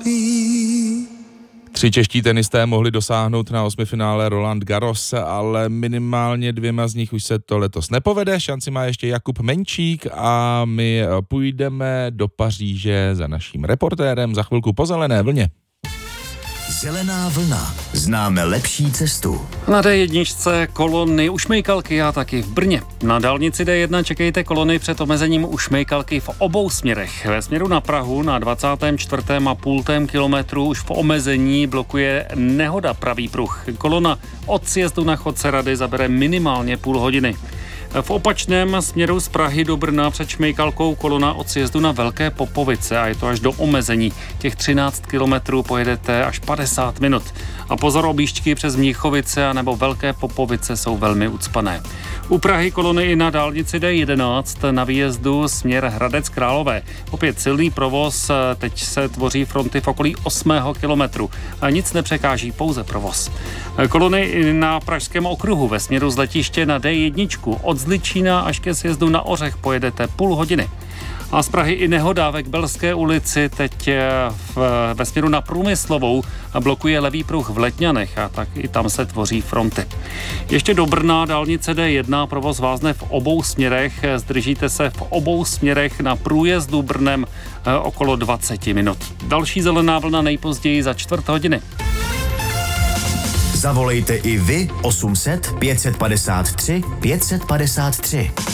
3 čeští tenisté mohli dosáhnout na 8. finále Roland Garros, ale minimálně 2 z nich už se to letos nepovede. Šanci má ještě Jakub Menčík a my půjdeme do Paříže za naším reportérem za chvilku po zelené vlně. Zelená vlna. Známe lepší cestu. Na D1 kolony u Šmejkalky a taky v Brně. Na dálnici D1 čekejte kolony před omezením u Šmejkalky v obou směrech. Ve směru na Prahu na 24,5 kilometru už v omezení blokuje nehoda pravý pruh. Kolona od sjezdu na Chodce Rady zabere minimálně půl hodiny. V opačném směru z Prahy do Brna před Šmejkalkou kolona od sjezdu na Velké Popovice a je to až do omezení. Těch 13 kilometrů pojedete až 50 minut. A pozor, objížďky přes Mnichovice a nebo Velké Popovice jsou velmi ucpané. U Prahy kolony i na dálnici D11 na výjezdu směr Hradec Králové. Opět silný provoz, teď se tvoří fronty v okolí 8. kilometru. A nic nepřekáží, pouze provoz. Kolony i na Pražském okruhu ve směru z letiště na D1 od Zličína až ke sjezdu na Ořech pojedete půl hodiny. A z Prahy i nehoda ve Kbelské ulici teď ve směru na Průmyslovou blokuje levý pruh v Letňanech a tak i tam se tvoří fronty. Ještě do Brna dálnice D1 provoz vázne v obou směrech, zdržíte se v obou směrech na průjezdu Brnem okolo 20 minut. Další zelená vlna nejpozději za 1/4 hodiny. Zavolejte i vy 800 553 553.